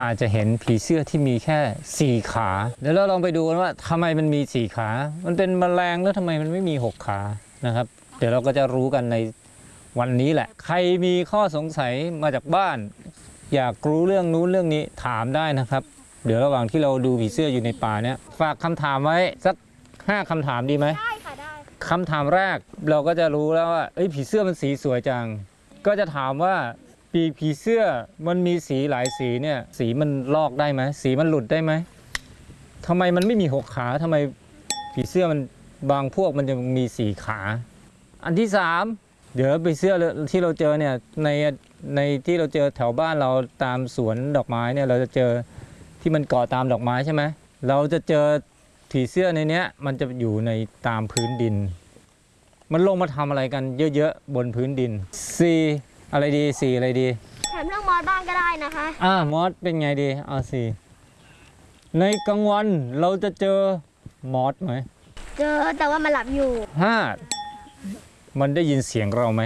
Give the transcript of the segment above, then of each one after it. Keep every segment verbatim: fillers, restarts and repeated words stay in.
อาจจะเห็นผีเสื้อที่มีแค่สี่ขาเดี๋ยวเราลองไปดูกันว่าทำไมมันมีสี่ขามันเป็นแมลงแล้วทำไมมันไม่มีหกขานะครับเดี๋ยวเราก็จะรู้กันในวันนี้แหละใครมีข้อสงสัยมาจากบ้านอยากรู้เรื่องนู้นเรื่องนี้ถามได้นะครับเดี๋ยวระหว่างที่เราดูผีเสื้ออยู่ในป่าเนี่ยฝากคำถามไว้สักห้าคำถามดีไหมได้ค่ะได้คำถามแรกเราก็จะรู้แล้วว่าเอ้ยผีเสื้อมันสีสวยจังก็จะถามว่าปีผีเสื้อมันมีสีหลายสีเนี่ยสีมันลอกได้ไหมสีมันหลุดได้ไหมทำไมมันไม่มีหกขาทำไมผีเสื้อมันบางพวกมันจะมีสี่ขาอันที่สามเดี๋ยวผีเสื้อที่เราเจอเนี่ยในในที่เราเจอแถวบ้านเราตามสวนดอกไม้เนี่ยเราจะเจอที่มันเกาะตามดอกไม้ใช่ไหมเราจะเจอผีเสื้อในเนี้ยมันจะอยู่ในตามพื้นดินมันลงมาทำอะไรกันเยอะๆบนพื้นดินสีอะไรดีสีอะไรดีถามเรื่องมอสบ้างก็ได้นะคะอ่ามอสเป็นไงดีเอาสีในกลางวันเราจะเจอมอสไหมเจอแต่ว่ามันหลับอยู่ห้ามันได้ยินเสียงเราไหม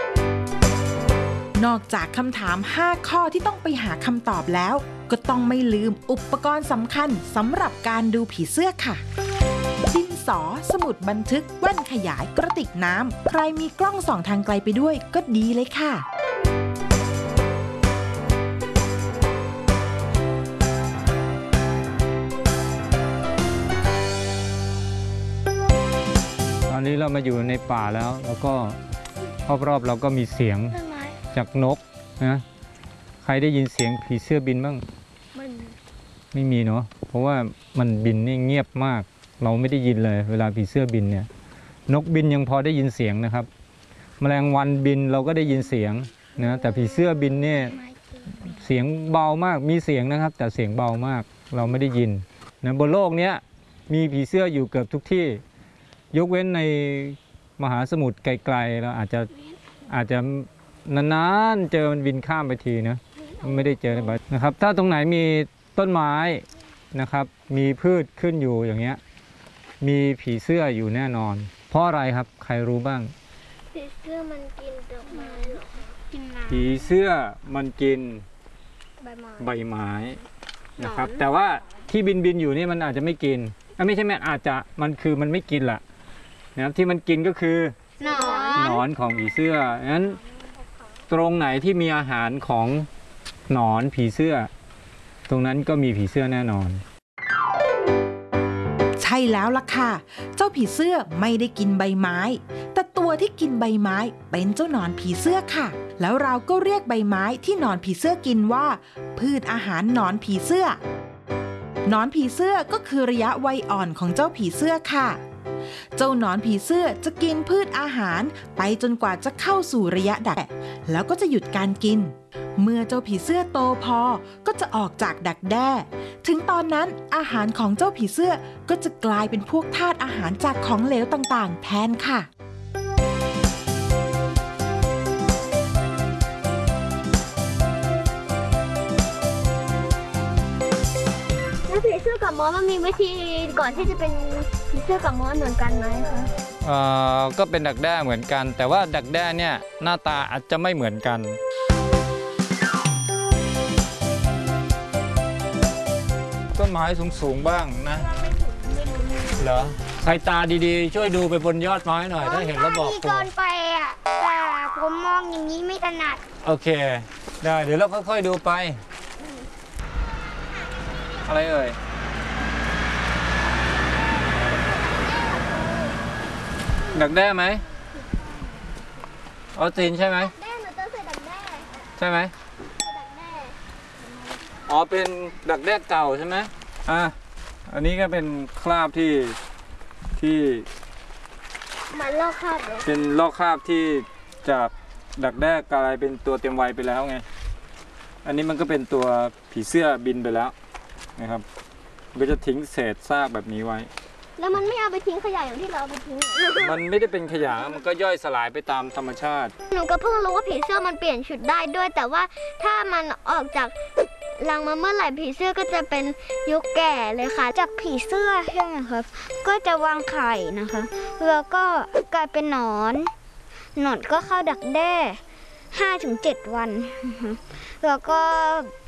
นอกจากคำถามห้าข้อที่ต้องไปหาคำตอบแล้วก็ต้องไม่ลืมอุปกรณ์สำคัญสำหรับการดูผีเสื้อค่ะดินสอสมุดบันทึกแว่นขยายกระติกน้ำใครมีกล้องส่องทางไกลไปด้วยก็ดีเลยค่ะตอนนี้เรามาอยู่ในป่าแล้วแล้วก็รอบๆเราก็มีเสียงจากนกนะใครได้ยินเสียงผีเสื้อบินบ้างไม่มีเนาะเพราะว่ามันบินนี่เงียบมากเราไม่ได้ยินเลยเวลาผีเสื้อบินเนี่ยนกบินยังพอได้ยินเสียงนะครับแมลงวันบินเราก็ได้ยินเสียงนะแต่ผีเสื้อบินเนี่ยเสียงเบามากมีเสียงนะครับแต่เสียงเบามากเราไม่ได้ยินนะบนโลกนี้มีผีเสื้ออยู่เกือบทุกที่ยกเว้นในมหาสมุทรไกลๆเราอาจจะอาจจะนานๆเจอมันบินข้ามไปทีนะไม่ได้เจอนะครับถ้าตรงไหนมีต้นไม้นะครับมีพืชขึ้นอยู่อย่างเงี้ยมีผีเสื้ออยู่แน่นอนเพราะอะไรครับใครรู้บ้างผีเสื้อมันกินดอกไม้หรอกินน้ำผีเสื้อมันกินใบไม้ใบไม้นะครับแต่ว่าที่บินบินอยู่นี่มันอาจจะไม่กินไม่ใช่แม่อาจจะมันคือมันไม่กินล่ะนะครับที่มันกินก็คือหนอนหนอนของผีเสื้องั้นตรงไหนที่มีอาหารของหนอนผีเสื้อตรงนั้นก็มีผีเสื้อแน่นอนใช่แล้วล่ะค่ะเจ้าผีเสื้อไม่ได้กินใบไม้แต่ตัวที่กินใบไม้เป็นเจ้าหนอนผีเสื้อค่ะแล้วเราก็เรียกใบไม้ที่หนอนผีเสื้อกินว่าพืชอาหารหนอนผีเสื้อหนอนผีเสื้อก็คือระยะวัยอ่อนของเจ้าผีเสื้อค่ะเจ้าหนอนผีเสื้อจะกินพืชอาหารไปจนกว่าจะเข้าสู่ระยะดักแล้วก็จะหยุดการกินเมื่อเจ้าผีเสื้อโตพอก็จะออกจากดักแด้ถึงตอนนั้นอาหารของเจ้าผีเสื้อก็จะกลายเป็นพวกธาตุอาหารจากของเหลวต่างๆแทนค่ะแล้วผีเสื้อกับมอสมันมีวิธีก่อนที่จะเป็นผีเสื้อกับมอสเหมือนกันไหมคะเอ่อก็เป็นดักแด้เหมือนกันแต่ว่าดักแด้เนี่ยหน้าตาอาจจะไม่เหมือนกันต้นไม้สูงๆบ้างนะเหรอใครตาดีๆช่วยดูไปบนยอดไม้หน่อยถ้าเห็นแล้วบอกตัวก่อนไปอ่ะแต่ผมมองอย่างนี้ไม่ถนัดโอเคได้เดี๋ยวเราค่อยๆดูไปอะไรเอ่ยดักแด้ไหมออสตินใช่ไหมแด้หนูต้องใส่ดักแด้ใช่ไหมดักแด้อ๋อเป็นดักแด้เก่าใช่ไหมอ่ะอันนี้ก็เป็นคราบที่ที่มันลอกคราบเลยเป็นลอกคราบที่จากดักแด้กลายเป็นตัวเต็มวัยไปแล้วไงอันนี้มันก็เป็นตัวผีเสื้อบินไปแล้วนะครับก็จะทิ้งเศษซากแบบนี้ไว้แล้วมันไม่เอาไปทิ้งขยะอย่างที่เราเอาไปทิ้งมันไม่ได้เป็นขยะมันก็ย่อยสลายไปตามธรรมชาติหนูก็เพิ่งรู้ว่าผีเสื้อมันเปลี่ยนชุดได้ด้วยแต่ว่าถ้ามันออกจากรังมาเมื่อไหร่ผีเสื้อก็จะเป็นยุคแก่เลยค่ะจากผีเสื้อใช่ไหมครับก็จะวางไข่นะคะแล้วก็กลายเป็นหนอนหนอนก็เข้าดักแด้ห้าถึงเจ็ดวันแล้วก็